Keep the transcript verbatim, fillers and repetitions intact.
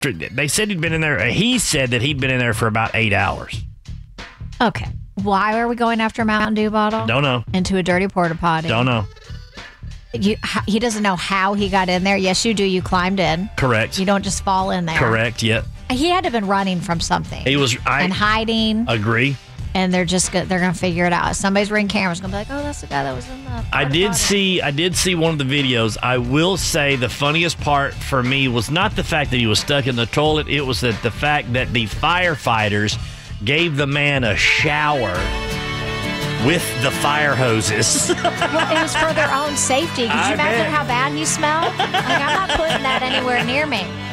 They said he'd been in there. He said that he'd been in there for about eight hours. Okay. Why are we going after a Mountain Dew bottle? Don't know. Into a dirty porta potty? Don't know. You, he doesn't know how he got in there. Yes, you do. You climbed in. Correct. You don't just fall in there. Correct. Yep. He had to have been running from something. He was. I and hiding. Agree. And they're just go- they're gonna figure it out. Somebody's ring camera's gonna be like, oh, that's the guy that was in the. I did potty. see. I did see one of the videos. I will say the funniest part for me was not the fact that he was stuck in the toilet. It was that the fact that the firefighters gave the man a shower with the fire hoses. Well, it was for their own safety. Could you I imagine bet. how bad he smelled? Like, I'm not putting that anywhere near me.